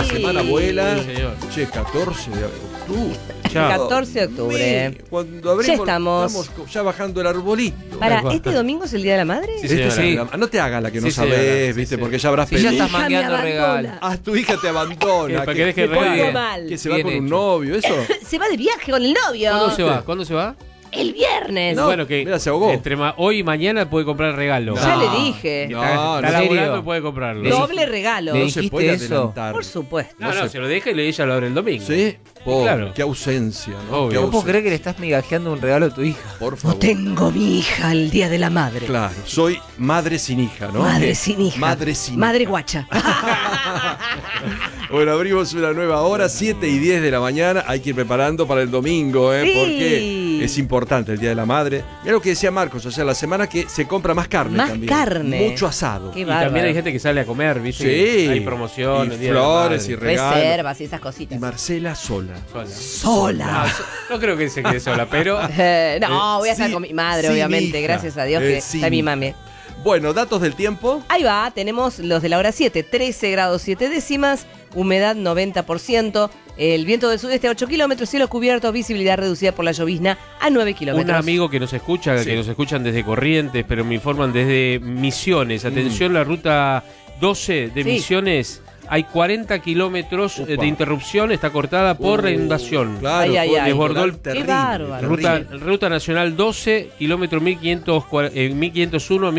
semana vuela. Sí, señor. Che, 14 de octubre. Chao. 14 de octubre. Cuando abrimos, Ya estamos ya bajando el arbolito. Para, ¿este domingo es el Día de la Madre? Sí, señora. Sí. No te hagas la que no Sí, señora. sabés, Sí, ¿viste? sí. Porque ya habrás Si ya pedido. estás mangueando regalos. Ah, tu hija te abandona. Para que deje el regalo. Pongo mal. Que se va Bien con un hecho. novio, eso. Se va de viaje con el novio. ¿Cuándo se va? ¿Cuándo se va? El viernes. No, bueno, que mira, se ahogó. entre hoy y mañana puede comprar regalo. Ya No. le dije. No, Está ¿en laburando serio? y puede comprarlo. Le- Doble regalo. le No dijiste se puede eso. adelantar. Por supuesto. No, se lo deja y ella lo abre el domingo. Sí, po, Claro. qué ausencia, ¿no? Obvio. Qué No puedo ausencia. creer que le estás migajeando un regalo a tu hija. Por No favor. tengo mi hija el Día de la Madre. Claro, soy madre sin hija, ¿no? Madre sin hija. Madre sin Madre hija. guacha. Bueno, abrimos una nueva hora, 7:10 de la mañana. Hay que ir preparando para el domingo, Sí. porque es importante el Día de la Madre. Mira lo que decía Marcos, o sea, la semana que se compra más carne Más también. carne. Mucho asado. Qué Y bárbaro. también hay gente que sale a comer, ¿viste? Sí. Hay promociones, Y Día de la flores Madre. y regalos. Reservas y esas Y cositas. Marcela sola. Sola. Sola. No creo que se quede sola, pero No, voy a estar sí, con mi madre, sin obviamente. hija. Gracias a Dios que Sin está mi hija. mami. Bueno, datos del tiempo. Ahí va, tenemos los de la hora 7, 13 grados 7 décimas, humedad 90%, el viento del sudeste a 8 kilómetros, cielo cubierto, visibilidad reducida por la llovizna a 9 un kilómetros. amigo que nos escucha, Sí. que nos escuchan desde Corrientes, pero me informan desde Misiones. Atención, la ruta 12 de Sí. Misiones. Hay 40 kilómetros Upa. de interrupción, está cortada por la inundación. Claro, Ay, ay, por el ay. Desbordó el- terrible, Qué bárbaro. terrible. Ruta Nacional 12, kilómetro 1501 a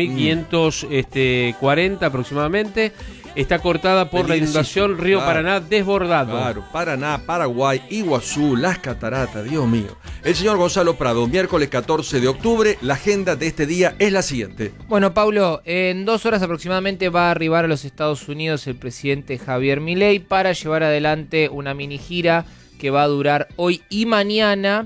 1540 aproximadamente. Está cortada por la Peligrosísimo, inundación, Río claro. Paraná desbordado. Claro, Paraná, Paraguay, Iguazú, Las Cataratas, Dios mío. El señor Gonzalo Prado, miércoles 14 de octubre, la agenda de este día es la siguiente. Bueno, Paulo, en 2 horas aproximadamente va a arribar a los Estados Unidos el presidente Javier Milei para llevar adelante una mini gira que va a durar hoy y mañana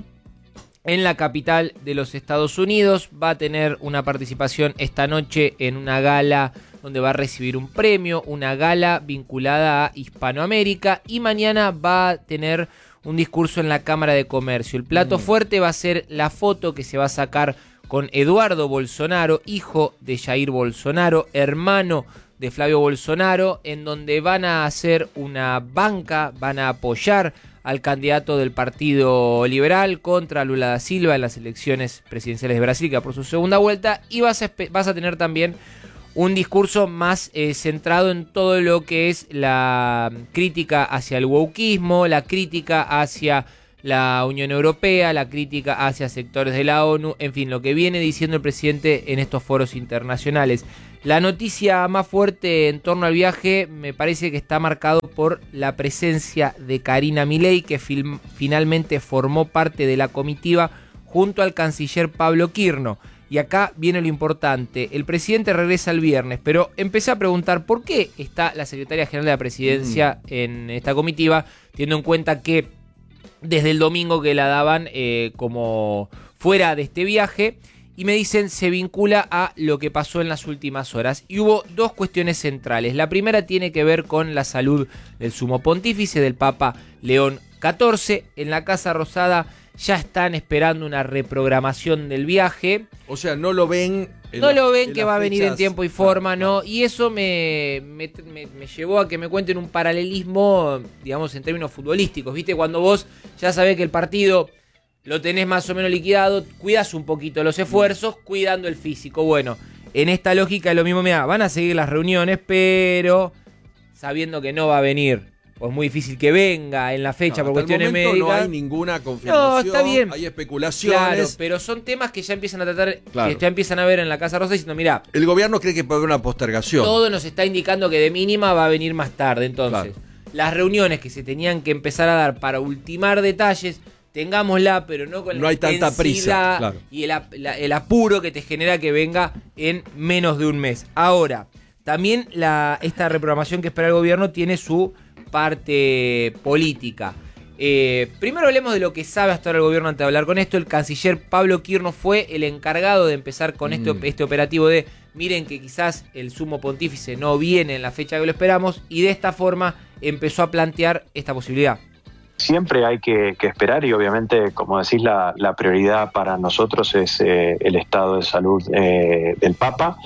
en la capital de los Estados Unidos. Va a tener una participación esta noche en una gala donde va a recibir un premio, una gala vinculada a Hispanoamérica, y mañana va a tener un discurso en la Cámara de Comercio. El plato fuerte va a ser la foto que se va a sacar con Eduardo Bolsonaro, hijo de Jair Bolsonaro, hermano de Flavio Bolsonaro, en donde van a hacer una banca, van a apoyar al candidato del Partido Liberal contra Lula da Silva en las elecciones presidenciales de Brasil, que va por su segunda vuelta, y vas a tener también un discurso más centrado en todo lo que es la crítica hacia el wokismo, la crítica hacia la Unión Europea, la crítica hacia sectores de la ONU, en fin, lo que viene diciendo el presidente en estos foros internacionales. La noticia más fuerte en torno al viaje me parece que está marcado por la presencia de Karina Milei, que finalmente formó parte de la comitiva junto al canciller Pablo Kirno. Y acá viene lo importante, el presidente regresa el viernes, pero empecé a preguntar por qué está la secretaria general de la presidencia en esta comitiva, teniendo en cuenta que desde el domingo que la daban como fuera de este viaje, y me dicen se vincula a lo que pasó en las últimas horas. Y hubo dos cuestiones centrales. La primera tiene que ver con la salud del sumo pontífice, del Papa León XIV. En la Casa Rosada ya están esperando una reprogramación del viaje. O sea, no lo ven. No lo ven que las va a venir en fechas. tiempo y forma, ¿no? Y eso me llevó a que me cuenten un paralelismo, digamos, en términos futbolísticos. ¿Viste? Cuando vos ya sabés que el partido lo tenés más o menos liquidado, cuidás un poquito los esfuerzos, cuidando el físico. Bueno, en esta lógica es lo mismo. Mirá, van a seguir las reuniones, pero sabiendo que no va a venir, pues muy difícil que venga en la fecha No, por hasta el cuestiones momento médicas. No hay ninguna confirmación. No, está bien. Hay especulaciones. Claro, pero son temas que ya empiezan a tratar, Claro. que ya empiezan a ver en la Casa Rosa diciendo, mirá, El gobierno cree que puede haber una postergación. todo nos está indicando que de mínima va a venir más tarde. Entonces, Claro. las reuniones que se tenían que empezar a dar para ultimar detalles, tengámosla, pero no con No la hay tanta prisa, intensidad claro. y el apuro que te genera que venga en menos de un mes. Ahora, también esta reprogramación que espera el gobierno tiene su parte política. Primero hablemos de lo que sabe hasta ahora el gobierno antes de hablar con esto. El canciller Pablo Kirno fue el encargado de empezar con este operativo de miren que quizás el sumo pontífice no viene en la fecha que lo esperamos, y de esta forma empezó a plantear esta posibilidad. siempre hay que esperar y obviamente, como decís, la prioridad para nosotros es el estado de salud del Papa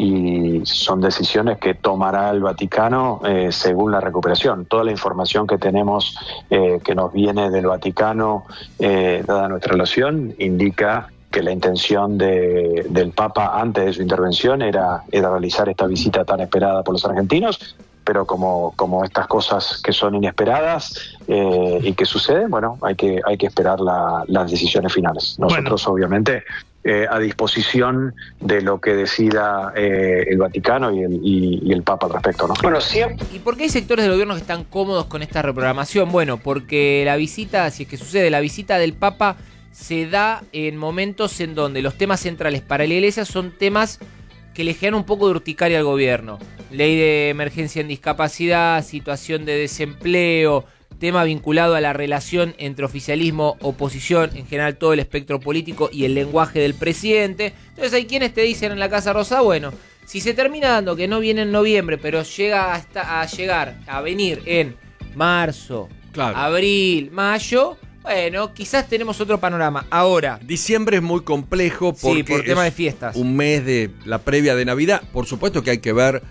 y son decisiones que tomará el Vaticano según la recuperación. Toda la información que tenemos que nos viene del Vaticano, dada nuestra relación, indica que la intención del Papa antes de su intervención era realizar esta visita tan esperada por los argentinos, pero como estas cosas que son inesperadas y que suceden, bueno, hay que esperar las decisiones finales. Nosotros, obviamente, a disposición de lo que decida el Vaticano y el Papa al respecto, ¿no? Bueno, siempre. ¿Y por qué hay sectores del gobierno que están cómodos con esta reprogramación? Bueno, porque la visita, si es que sucede, la visita del Papa se da en momentos en donde los temas centrales para la Iglesia son temas que le generan un poco de urticaria al gobierno. Ley de emergencia en discapacidad, situación de desempleo, tema vinculado a la relación entre oficialismo, oposición, en general todo el espectro político y el lenguaje del presidente. Entonces hay quienes te dicen en la Casa Rosada, bueno, si se termina dando que no viene en noviembre, pero llega a venir en marzo, Claro. abril, mayo, bueno, quizás tenemos otro panorama. Ahora, Diciembre es muy complejo porque sí, por tema es de fiestas. un mes de la previa de Navidad. Por supuesto que hay que ver,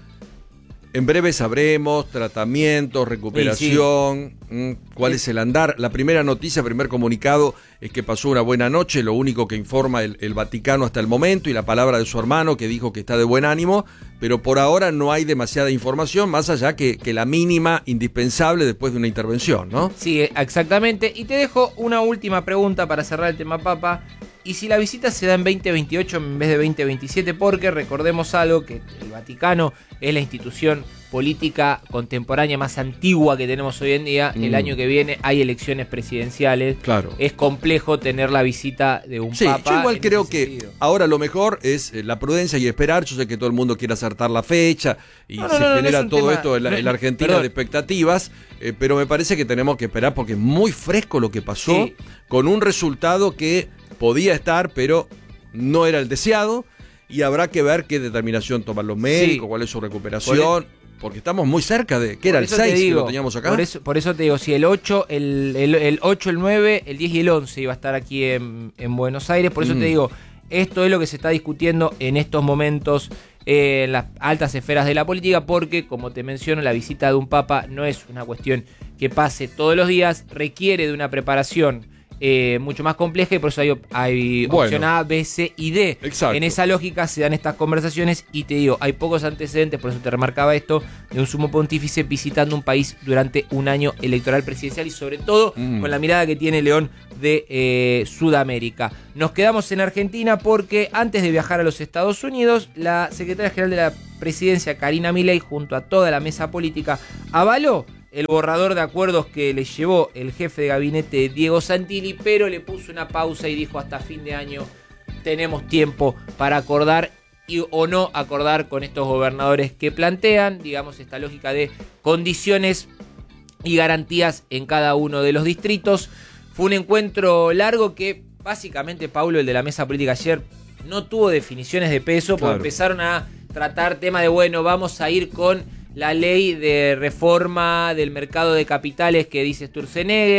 en breve sabremos, tratamientos, recuperación, cuál es el andar. La primera noticia, el primer comunicado es que pasó una buena noche, lo único que informa el Vaticano hasta el momento, y la palabra de su hermano que dijo que está de buen ánimo, pero por ahora no hay demasiada información, más allá que la mínima indispensable después de una intervención, ¿no? Sí, exactamente. Y te dejo una última pregunta para cerrar el tema Papa. ¿Y si la visita se da en 2028 en vez de 2027? Porque recordemos algo, que el Vaticano es la institución política contemporánea más antigua que tenemos hoy en día. El año que viene hay elecciones presidenciales. Claro. Es complejo tener la visita de un Sí, Papa. yo igual en creo ese que sentido. ahora lo mejor es la prudencia y esperar. Yo sé que todo el mundo quiere acertar la fecha y No, se genera es un todo tema- esto en la Argentina perdón. de expectativas, pero me parece que tenemos que esperar porque es muy fresco lo que pasó, Sí. con un resultado que podía estar, pero no era el deseado, y habrá que ver qué determinación toman los médicos, Sí. cuál es su recuperación, porque estamos muy cerca de, que era Por el eso te 6 que digo, lo teníamos acá. Por eso te digo, si el 8, el 8, el 9, el 10 y el 11 iba a estar aquí en Buenos Aires, por eso te digo, esto es lo que se está discutiendo en estos momentos en las altas esferas de la política, porque, como te menciono, la visita de un Papa no es una cuestión que pase todos los días, requiere de una preparación mucho más compleja, y por eso hay Bueno. opción A, B, C y D. Exacto. En esa lógica se dan estas conversaciones, y te digo, hay pocos antecedentes, por eso te remarcaba esto, de un sumo pontífice visitando un país durante un año electoral presidencial, y sobre todo con la mirada que tiene León de Sudamérica. Nos quedamos en Argentina porque antes de viajar a los Estados Unidos, la secretaria general de la presidencia, Karina Milei, junto a toda la mesa política, avaló el borrador de acuerdos que le llevó el jefe de gabinete Diego Santilli, pero le puso una pausa y dijo: hasta fin de año tenemos tiempo para acordar o no acordar con estos gobernadores que plantean, digamos, esta lógica de condiciones y garantías en cada uno de los distritos. Fue un encuentro largo que básicamente, Paulo, el de la mesa política ayer, no tuvo definiciones de peso, porque Claro. empezaron a tratar tema de, bueno, vamos a ir con la ley de reforma del mercado de capitales que dice Sturzenegger.